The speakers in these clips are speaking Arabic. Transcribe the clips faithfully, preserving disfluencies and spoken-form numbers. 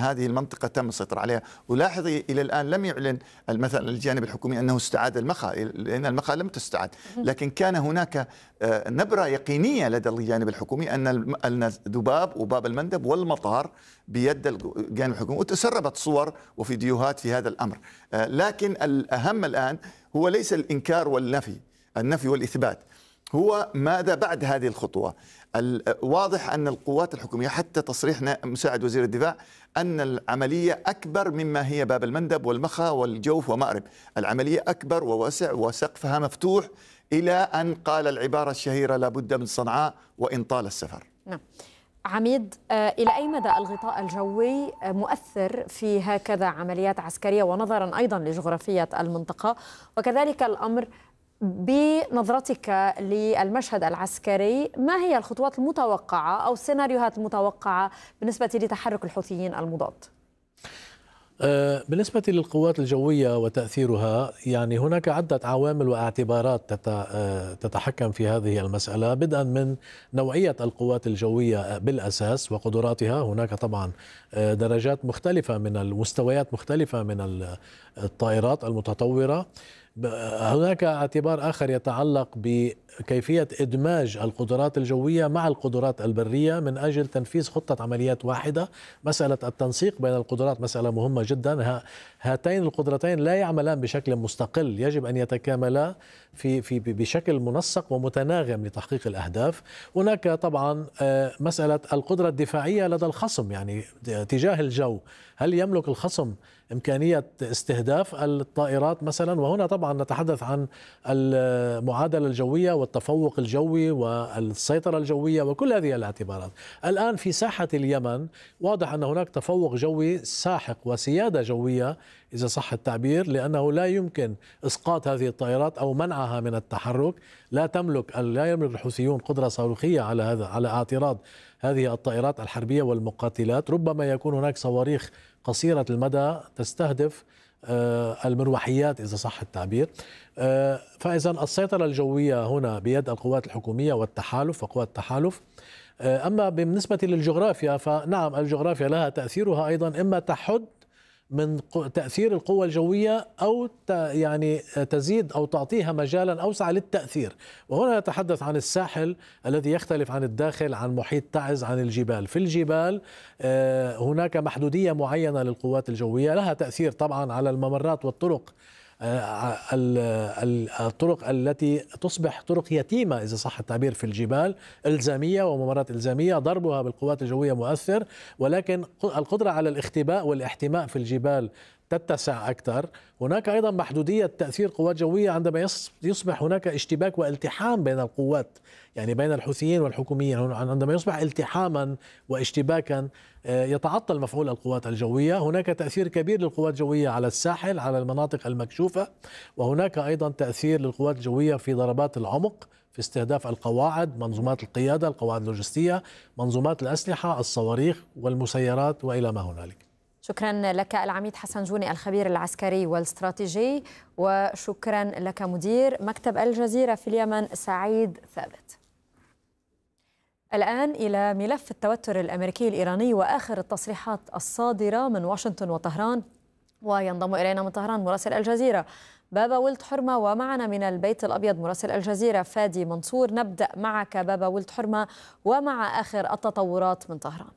هذه المنطقة تم السيطرة عليها. ولاحظي إلى الآن لم يعلن مثلا الجانب الحكومي أنه استعاد المخا، لأن المخا لم تستعد، لكن كان هناك نبرة يقينية لدى الجانب الحكومي أن الذباب وباب المندب والمطار بيد الجانب الحكومي، وتسربت صور وفيديوهات في هذا الأمر. لكن الأهم الآن هو ليس الإنكار والنفي، النفي والإثبات، هو ماذا بعد هذه الخطوة. واضح أن القوات الحكومية حتى تصريح مساعد وزير الدفاع أن العملية أكبر مما هي باب المندب والمخا والجوف ومأرب، العملية أكبر ووسع وسقفها مفتوح، إلى أن قال العبارة الشهيرة لابد من صنعاء وإن طال السفر. نعم. عميد، إلى أي مدى الغطاء الجوي مؤثر في هكذا عمليات عسكرية، ونظرا أيضا لجغرافية المنطقة، وكذلك الأمر بنظرتك للمشهد العسكري، ما هي الخطوات المتوقعة أو السيناريوهات المتوقعة بالنسبة لتحرك الحوثيين المضاد؟ بالنسبة للقوات الجوية وتأثيرها، يعني هناك عدة عوامل واعتبارات تتحكم في هذه المسألة، بدءا من نوعية القوات الجوية بالأساس وقدراتها. هناك طبعا درجات مختلفة من المستويات مختلفة من الطائرات المتطورة. هناك اعتبار آخر يتعلق بكيفية إدماج القدرات الجوية مع القدرات البرية من أجل تنفيذ خطة عمليات واحدة. مسألة التنسيق بين القدرات مسألة مهمة جدا. هاتين القدرتين لا يعملان بشكل مستقل، يجب أن يتكاملا في في بشكل منسق ومتناغم لتحقيق الأهداف. هناك طبعا مسألة القدرة الدفاعية لدى الخصم، يعني تجاه الجو، هل يملك الخصم إمكانية استهداف الطائرات مثلا؟ وهنا طبعا نتحدث عن المعادلة الجوية والتفوق الجوي والسيطرة الجوية وكل هذه الاعتبارات. الآن في ساحة اليمن واضح أن هناك تفوق جوي ساحق وسيادة جوية إذا صح التعبير، لأنه لا يمكن إسقاط هذه الطائرات أو منعها من التحرك. لا تملك لا يملك الحوثيون قدرة صاروخية على هذا على اعتراض هذه الطائرات الحربية والمقاتلات. ربما يكون هناك صواريخ قصيرة المدى تستهدف المروحيات إذا صح التعبير. فإذا السيطرة الجوية هنا بيد القوات الحكومية والتحالف وقوات التحالف. أما بالنسبة للجغرافيا، فنعم الجغرافيا لها تأثيرها أيضا، إما تحد من تأثير القوى الجوية أو يعني تزيد أو تعطيها مجالا أوسع للتأثير. وهنا نتحدث عن الساحل الذي يختلف عن الداخل، عن محيط تعز، عن الجبال. في الجبال هناك محدودية معينة للقوات الجوية، لها تأثير طبعا على الممرات والطرق، الطرق التي تصبح طرق يتيمة إذا صح التعبير في الجبال، إلزامية وممرات إلزامية، ضربها بالقوات الجوية مؤثر. ولكن القدرة على الاختباء والاحتماء في الجبال تتسع أكثر. هناك أيضا محدودية تأثير قوات جوية عندما يصبح هناك اشتباك والتحام بين القوات، يعني بين الحوثيين والحكوميين. عندما يصبح التحاما واشتباكا يتعطل مفعول القوات الجوية. هناك تأثير كبير للقوات الجوية على الساحل، على المناطق المكشوفة. وهناك أيضا تأثير للقوات الجوية في ضربات العمق، في استهداف القواعد، منظومات القيادة، القواعد اللوجستية، منظومات الأسلحة، الصواريخ والمسيرات وإلى ما هنالك. شكرا لك العميد حسن جوني الخبير العسكري والاستراتيجي، وشكرا لك مدير مكتب الجزيرة في اليمن سعيد ثابت. الآن إلى ملف التوتر الأمريكي الإيراني وآخر التصريحات الصادرة من واشنطن وطهران. وينضم إلينا من طهران مراسل الجزيرة بابا ولد حرمة، ومعنا من البيت الأبيض مراسل الجزيرة فادي منصور. نبدأ معك بابا ولد حرمة ومع آخر التطورات من طهران.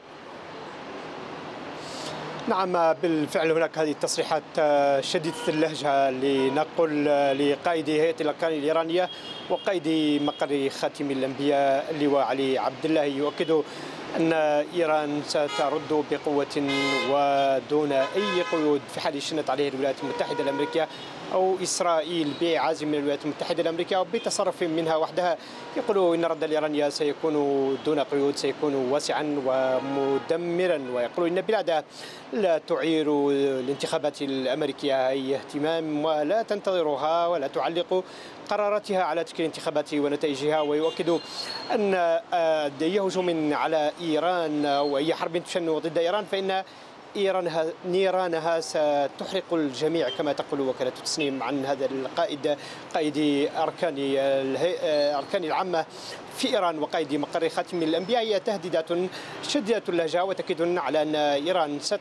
نعم بالفعل، هناك هذه التصريحات شديدة اللهجة لنقل لقائد هيئة الأركان الإيرانية وقائد مقر خاتم الأنبياء اللواء علي عبد الله، يؤكد أن إيران سترد بقوة ودون أي قيود في حال شنت عليه الولايات المتحدة الأمريكية أو إسرائيل بإعازة من الولايات المتحدة الأمريكية أو بتصرف منها وحدها. يقول إن الرد الإيراني سيكون دون قيود، سيكون واسعا ومدمرا. ويقول إن بلادها لا تعير الانتخابات الأمريكية أي اهتمام ولا تنتظرها ولا تعلق قراراتها على تلك الانتخابات ونتائجها. ويؤكد أن أي هجوم على إيران وأي حرب تشن ضد إيران فإن إيران نيرانها ستحرق الجميع، كما تقول وكالة تسنيم عن هذا القائد قائد أركان الأركان العامة في إيران وقائد مقر خاتم الأنبياء. هي تهديدات شديدة اللهجة وتأكيد على أن إيران